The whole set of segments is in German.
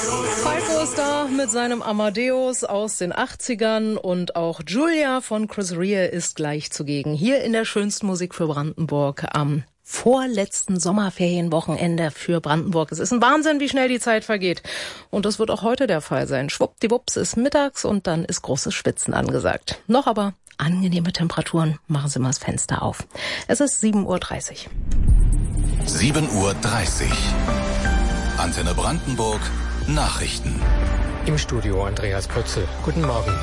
Falco ist da mit seinem Amadeus aus den 80ern und auch Julia von Chris Rea ist gleich zugegen. Hier in der schönsten Musik für Brandenburg am vorletzten Sommerferienwochenende für Brandenburg. Es ist ein Wahnsinn, wie schnell die Zeit vergeht. Und das wird auch heute der Fall sein. Schwuppdiwupps ist mittags und dann ist großes Schwitzen angesagt. Noch aber angenehme Temperaturen. Machen Sie mal das Fenster auf. Es ist 7:30 Uhr. 7:30 Uhr. Antenne Brandenburg. Nachrichten. Im Studio Andreas Pötzl. Guten Morgen.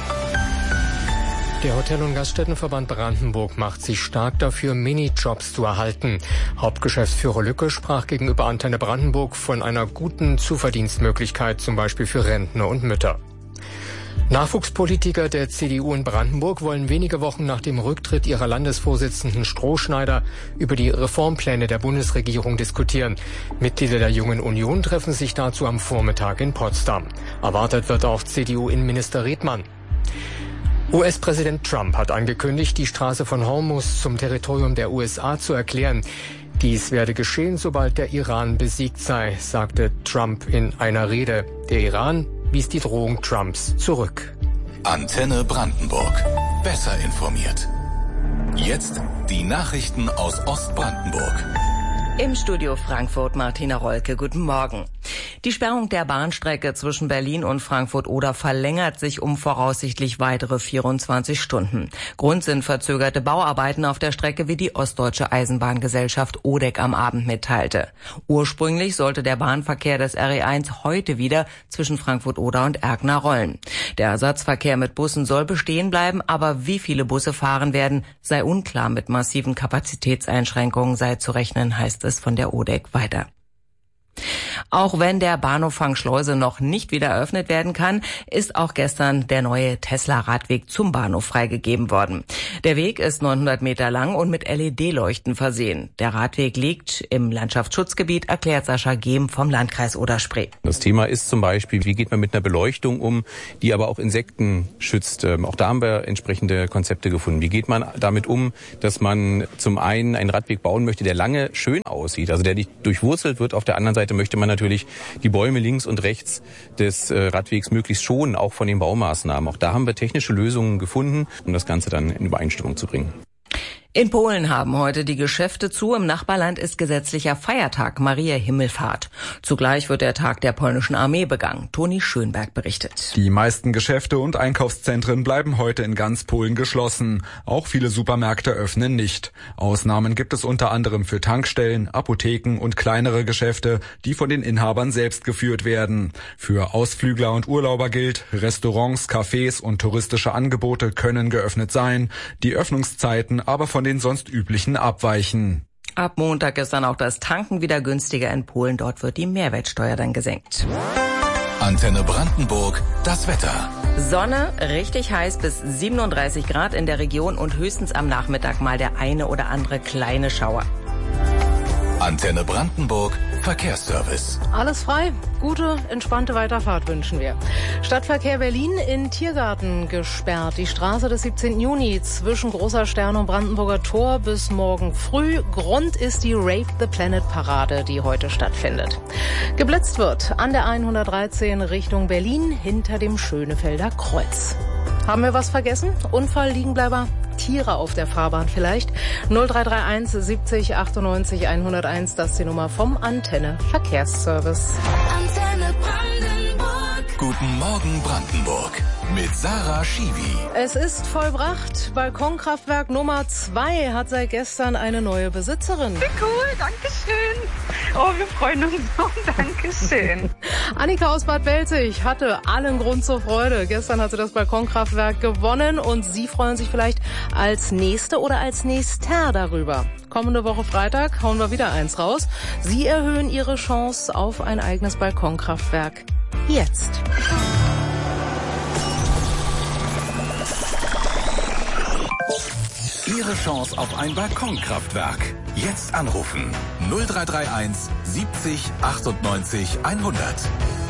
Der Hotel- und Gaststättenverband Brandenburg macht sich stark dafür, Minijobs zu erhalten. Hauptgeschäftsführer Lücke sprach gegenüber Antenne Brandenburg von einer guten Zuverdienstmöglichkeit, zum Beispiel für Rentner und Mütter. Nachwuchspolitiker der CDU in Brandenburg wollen wenige Wochen nach dem Rücktritt ihrer Landesvorsitzenden Strohschneider über die Reformpläne der Bundesregierung diskutieren. Mitglieder der Jungen Union treffen sich dazu am Vormittag in Potsdam. Erwartet wird auch CDU-Innenminister Redmann. US-Präsident Trump hat angekündigt, die Straße von Hormuz zum Territorium der USA zu erklären. Dies werde geschehen, sobald der Iran besiegt sei, sagte Trump in einer Rede. Der Iran wies die Drohung Trumps zurück. Antenne Brandenburg. Besser informiert. Jetzt die Nachrichten aus Ostbrandenburg. Im Studio Frankfurt Martina Rolke. Guten Morgen. Die Sperrung der Bahnstrecke zwischen Berlin und Frankfurt-Oder verlängert sich um voraussichtlich weitere 24 Stunden. Grund sind verzögerte Bauarbeiten auf der Strecke, wie die Ostdeutsche Eisenbahngesellschaft ODEG am Abend mitteilte. Ursprünglich sollte der Bahnverkehr des RE1 heute wieder zwischen Frankfurt-Oder und Erkner rollen. Der Ersatzverkehr mit Bussen soll bestehen bleiben, aber wie viele Busse fahren werden, sei unklar. Mit massiven Kapazitätseinschränkungen sei zu rechnen, heißt es von der ODEG weiter. Auch wenn der Bahnhof Fangschleuse noch nicht wieder eröffnet werden kann, ist auch gestern der neue Tesla-Radweg zum Bahnhof freigegeben worden. Der Weg ist 900 Meter lang und mit LED-Leuchten versehen. Der Radweg liegt im Landschaftsschutzgebiet, erklärt Sascha Gehm vom Landkreis Oder-Spree. Das Thema ist zum Beispiel, wie geht man mit einer Beleuchtung um, die aber auch Insekten schützt. Auch da haben wir entsprechende Konzepte gefunden. Wie geht man damit um, dass man zum einen einen Radweg bauen möchte, der lange schön aussieht, also der nicht durchwurzelt wird. Auf der anderen Seite möchte man natürlich die Bäume links und rechts des Radwegs möglichst schonen, auch von den Baumaßnahmen. Auch da haben wir technische Lösungen gefunden, um das Ganze dann in Übereinstimmung zu bringen. In Polen haben heute die Geschäfte zu. Im Nachbarland ist gesetzlicher Feiertag, Maria Himmelfahrt. Zugleich wird der Tag der polnischen Armee begangen. Toni Schönberg berichtet. Die meisten Geschäfte und Einkaufszentren bleiben heute in ganz Polen geschlossen. Auch viele Supermärkte öffnen nicht. Ausnahmen gibt es unter anderem für Tankstellen, Apotheken und kleinere Geschäfte, die von den Inhabern selbst geführt werden. Für Ausflügler und Urlauber gilt, Restaurants, Cafés und touristische Angebote können geöffnet sein. Die Öffnungszeiten aber von den sonst üblichen abweichen. Ab Montag ist dann auch das Tanken wieder günstiger in Polen. Dort wird die Mehrwertsteuer dann gesenkt. Antenne Brandenburg, das Wetter. Sonne, richtig heiß bis 37 Grad in der Region und höchstens am Nachmittag mal der eine oder andere kleine Schauer. Antenne Brandenburg, Verkehrsservice. Alles frei. Gute, entspannte Weiterfahrt wünschen wir. Stadtverkehr Berlin in Tiergarten gesperrt. Die Straße des 17. Juni zwischen Großer Stern und Brandenburger Tor bis morgen früh. Grund ist die Rave the Planet Parade, die heute stattfindet. Geblitzt wird an der 113 Richtung Berlin hinter dem Schönefelder Kreuz. Haben wir was vergessen? Unfall, Liegenbleiber? Tiere auf der Fahrbahn vielleicht? 0331 70 98 101, das ist die Nummer vom Antenne Verkehrsservice. Antenne Brandenburg. Guten Morgen Brandenburg mit Sarah Schiwi. Es ist vollbracht. Balkonkraftwerk Nummer 2 hat seit gestern eine neue Besitzerin. Wie cool, danke schön. Oh, wir freuen uns so, danke schön. Annika aus Bad Belzig hatte allen Grund zur Freude. Gestern hat sie das Balkonkraftwerk gewonnen und Sie freuen sich vielleicht als Nächste oder als Nächster darüber. Kommende Woche Freitag hauen wir wieder eins raus. Sie erhöhen Ihre Chance auf ein eigenes Balkonkraftwerk. Jetzt. Ihre Chance auf ein Balkonkraftwerk. Jetzt anrufen. 0331 70 98 100.